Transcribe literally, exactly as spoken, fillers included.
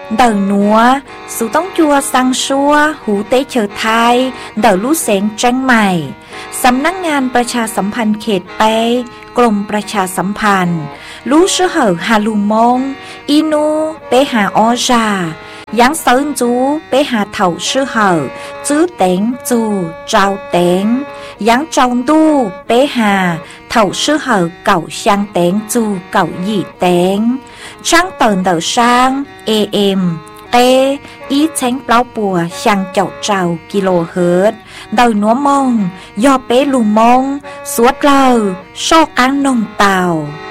đời núa sự tông chùa sang xuaหูtế chờ thai đời lũเสียงแจ้งใหม่สำนักงานประชาสัมพันธ์เขตเปกรมประชาสัมพันธ์รู้ชื่อเหอฮาลุมงอีนูเปหาออจายังเซินจูเปหาเถาชื่อเหอจื้อเต็งจูเจ้าเต็งยังจงดูเปหาเถาชื่อเหอเก่าช่างเต็งจูเก่าหยี่เต็งช่างเตินเดอช่างเอเอ็มเตอีเช้งเปล่าปัวช่างเจ้าเจ้ากิโลเฮิรตเดาหนัวมงยอเปลุมงสวดเลอโชคอังนงเต่า